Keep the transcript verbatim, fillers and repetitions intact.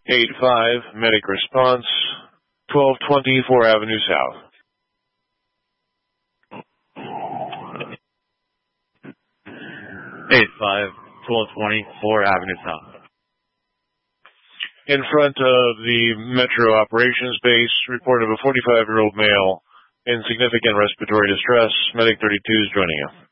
eight five, medic response, twelve twenty, four Avenue South. eight five, twelve twenty, four Avenue South. In front of the Metro Operations Base, report of a forty-five-year-old male in significant respiratory distress. Medic thirty-two is joining you.